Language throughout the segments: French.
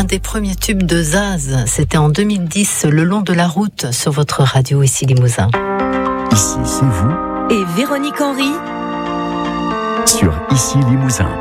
des premiers tubes de Zaz. C'était en 2010, Le long de la route, sur votre radio ici Limousin. Ici, c'est vous. Et Véronique Henry Sur Ici Limousin.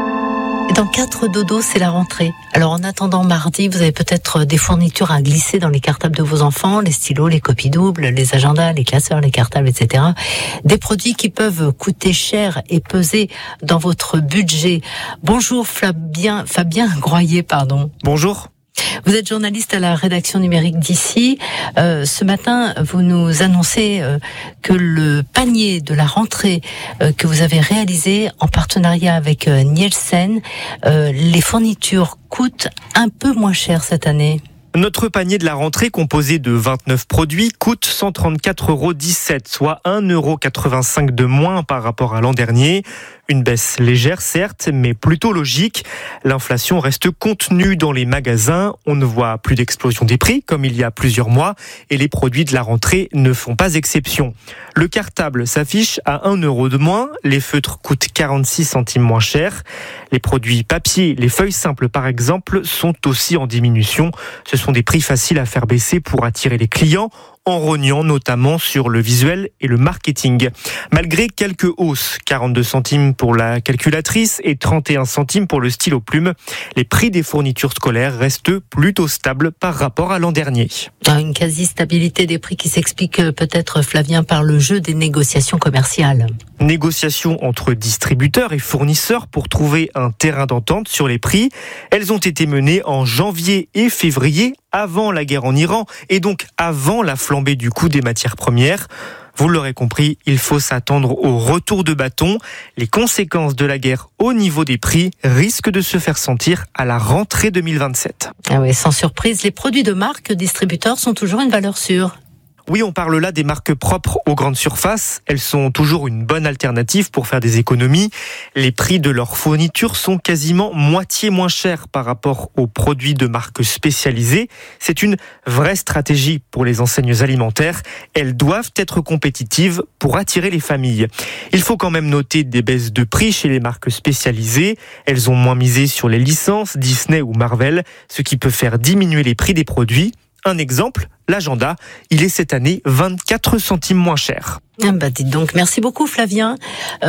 Dans 4 dodos, c'est la rentrée. Alors en attendant mardi, vous avez peut-être des fournitures à glisser dans les cartables de vos enfants, les stylos, les copies doubles, les agendas, les classeurs, les cartables, etc. Des produits qui peuvent coûter cher et peser dans votre budget. Bonjour Fabien Groyer, pardon. Bonjour. Vous êtes journaliste à la rédaction numérique d'Ici. Ce matin, vous nous annoncez que le panier de la rentrée que vous avez réalisé en partenariat avec Nielsen, les fournitures coûtent un peu moins cher cette année. Notre panier de la rentrée, composé de 29 produits, coûte 134,17 €, soit 1,85 € de moins par rapport à l'an dernier. Une baisse légère, certes, mais plutôt logique. L'inflation reste contenue dans les magasins. On ne voit plus d'explosion des prix, comme il y a plusieurs mois, et les produits de la rentrée ne font pas exception. Le cartable s'affiche à 1 € de moins. Les feutres coûtent 46 centimes moins cher. Les produits papier, les feuilles simples par exemple, sont aussi en diminution. Ce sont des prix faciles à faire baisser pour attirer les clients, en rognant notamment sur le visuel et le marketing. Malgré quelques hausses, 42 centimes pour la calculatrice et 31 centimes pour le stylo plume, les prix des fournitures scolaires restent plutôt stables par rapport à l'an dernier. Une quasi-stabilité des prix qui s'explique peut-être, Flavien, par le jeu des négociations commerciales. Négociations entre distributeurs et fournisseurs pour trouver un terrain d'entente sur les prix. Elles ont été menées en janvier et février, avant la guerre en Iran et donc avant la flambée du coût des matières premières. Vous l'aurez compris, il faut s'attendre au retour de bâton. Les conséquences de la guerre au niveau des prix risquent de se faire sentir à la rentrée 2027. Ah oui, sans surprise, les produits de marque distributeurs sont toujours une valeur sûre. Oui, on parle là des marques propres aux grandes surfaces. Elles sont toujours une bonne alternative pour faire des économies. Les prix de leurs fournitures sont quasiment moitié moins chers par rapport aux produits de marques spécialisées. C'est une vraie stratégie pour les enseignes alimentaires. Elles doivent être compétitives pour attirer les familles. Il faut quand même noter des baisses de prix chez les marques spécialisées. Elles ont moins misé sur les licences Disney ou Marvel, ce qui peut faire diminuer les prix des produits. Un exemple, l'agenda, il est cette année 24 centimes moins cher. Dites donc, merci beaucoup Flavien.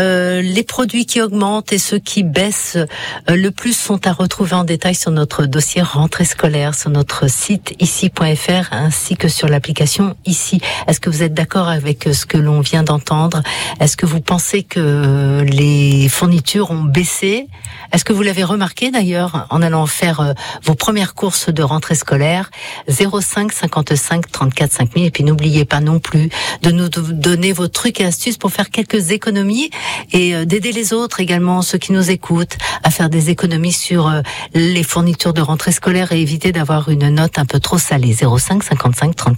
Les produits qui augmentent et ceux qui baissent le plus sont à retrouver en détail sur notre dossier rentrée scolaire, sur notre site ici.fr ainsi que sur l'application Ici. Est-ce que vous êtes d'accord avec ce que l'on vient d'entendre? Est-ce que vous pensez que les fournitures ont baissé? Est-ce que vous l'avez remarqué d'ailleurs en allant faire vos premières courses de rentrée scolaire? 05 55 34 5000. Et puis n'oubliez pas non plus de nous donner vos trucs et astuces pour faire quelques économies et d'aider les autres également, ceux qui nous écoutent, à faire des économies sur les fournitures de rentrée scolaire et éviter d'avoir une note un peu trop salée. 05 55 34